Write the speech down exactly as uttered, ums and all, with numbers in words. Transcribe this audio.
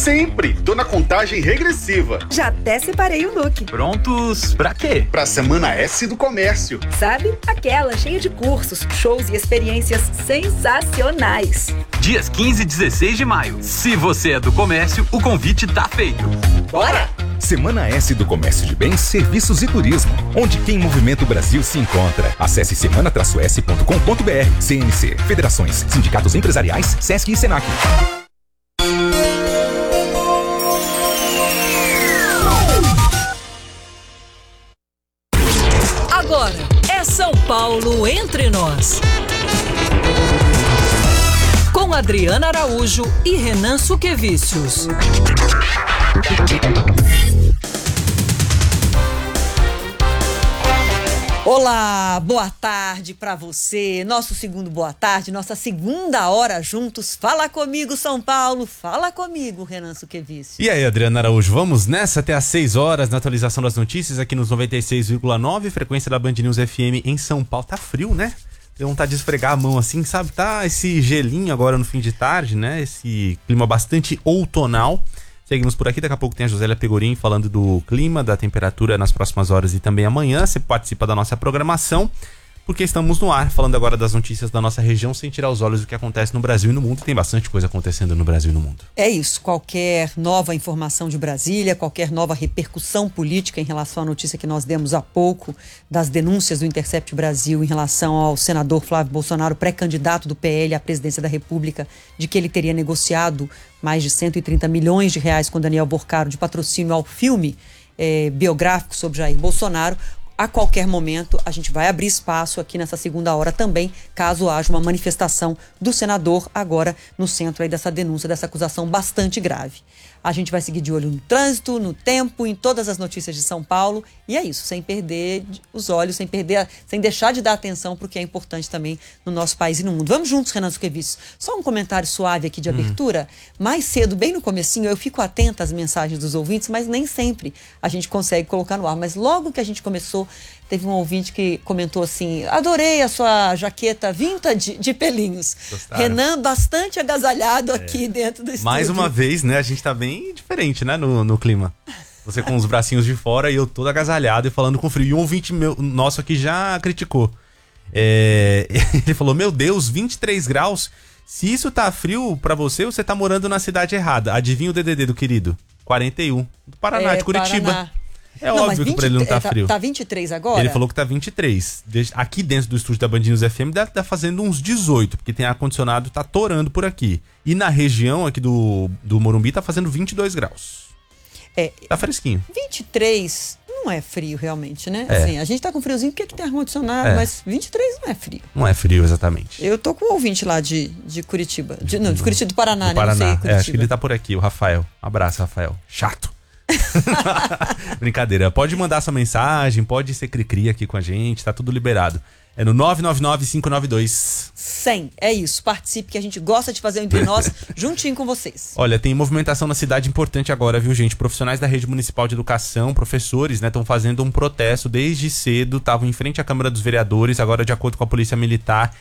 Sempre tô na contagem regressiva. Já até separei o look. Prontos pra quê? Pra Semana S do Comércio. Sabe? Aquela cheia de cursos, shows e experiências sensacionais. Dias quinze e dezesseis de maio. Se você é do comércio, o convite tá feito. Bora! Semana S do Comércio de Bens, Serviços e Turismo, onde quem movimenta o Brasil se encontra. Acesse semana s ponto com ponto b r. C N C, Federações, Sindicatos Empresariais, Sesc e Senac. Agora é São Paulo Entre Nós. Com Adriana Araújo e Renan Suquevicius. Olá, boa tarde pra você. Nosso segundo boa tarde, nossa segunda hora juntos. Fala comigo, São Paulo. Fala comigo, Renan Suquevicius. E aí, Adriana Araújo, vamos nessa até às seis horas na atualização das notícias aqui nos noventa e seis vírgula nove, frequência da Band News F M em São Paulo. Tá frio, né? Deu vontade de esfregar a mão assim, sabe? Tá esse gelinho agora no fim de tarde, né? Esse clima bastante outonal. Seguimos por aqui, daqui a pouco tem a Josélia Pegorim falando do clima, da temperatura nas próximas horas e também amanhã. Você participa da nossa programação, porque estamos no ar, falando agora das notícias da nossa região, sem tirar os olhos do que acontece no Brasil e no mundo. Tem bastante coisa acontecendo no Brasil e no mundo. É isso, qualquer nova informação de Brasília, qualquer nova repercussão política em relação à notícia que nós demos há pouco, das denúncias do Intercept Brasil em relação ao senador Flávio Bolsonaro, pré-candidato do P L à presidência da República, de que ele teria negociado mais de cento e trinta milhões de reais com Daniel Borcaro de patrocínio ao filme eh, biográfico sobre Jair Bolsonaro. A qualquer momento, a gente vai abrir espaço aqui nessa segunda hora também, caso haja uma manifestação do senador agora no centro aí dessa denúncia, dessa acusação bastante grave. A gente vai seguir de olho no trânsito, no tempo, em todas as notícias de São Paulo. E é isso, sem perder os olhos, sem perder, sem deixar de dar atenção para o que é importante também no nosso país e no mundo. Vamos juntos, Renan Suquevicius. Só um comentário suave aqui de hum. abertura. Mais cedo, bem no comecinho, eu fico atenta às mensagens dos ouvintes, mas nem sempre a gente consegue colocar no ar. Mas logo que a gente começou, teve um ouvinte que comentou assim: adorei a sua jaqueta vintage de pelinhos. Gostaram. Renan bastante agasalhado é. aqui dentro do estúdio. Mais uma vez, né? A gente tá bem diferente, né? No, no clima. Você com os bracinhos de fora e eu todo agasalhado e falando com frio. E um ouvinte meu, nosso aqui já criticou. É, ele falou: meu Deus, vinte e três graus. Se isso tá frio pra você, você tá morando na cidade errada. Adivinha o D D D do querido? quarenta e um. Do Paraná, é, de Curitiba. Paraná. É não, óbvio vinte, que pra ele não tá, tá frio. Tá vinte e três agora? Ele falou que tá vinte e três. Aqui dentro do estúdio da Band News F M deve estar tá fazendo uns dezoito, porque tem ar-condicionado, tá torando por aqui. E na região aqui do, do Morumbi tá fazendo vinte e dois graus. É, tá fresquinho. vinte e três não é frio realmente, né? É. Assim, a gente tá com friozinho porque que tem ar-condicionado, é. Mas vinte e três não é frio. Não é frio, exatamente. Eu tô com um ouvinte lá de, de Curitiba. De, não, de Curitiba do Paraná, do né? Paraná. Não sei, Curitiba. É, acho que ele tá por aqui, o Rafael. Abraço, Rafael. Chato. Brincadeira, pode mandar sua mensagem, pode ser cri-cri aqui com a gente, tá tudo liberado. É no nove nove nove, cinco nove dois cem. É isso, participe que a gente gosta de fazer entre nós juntinho com vocês. Olha, tem movimentação na cidade importante agora, viu, gente? Profissionais da Rede Municipal de Educação, professores, né, estão fazendo um protesto desde cedo, estavam em frente à Câmara dos Vereadores. Agora, de acordo com a Polícia Militar,